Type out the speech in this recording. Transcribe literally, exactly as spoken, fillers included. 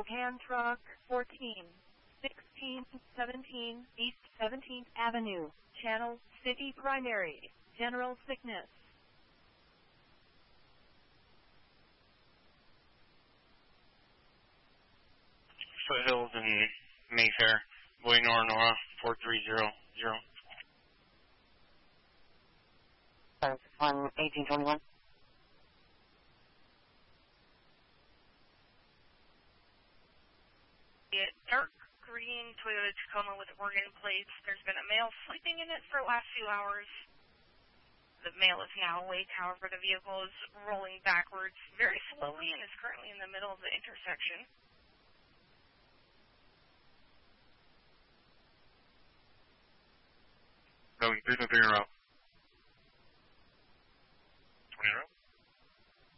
Tan Truck fourteen sixteen seventeen East seventeenth Avenue, Channel City Primary, General Sickness. Foothills and Mayfair, Boy Nora Nora, four three zero zero. On eighteen twenty-one. Dark green Toyota Tacoma with Oregon plates. There's been a male sleeping in it for the last few hours. The male is now awake, however, the vehicle is rolling backwards very slowly and is currently in the middle of the intersection. Going three to zero.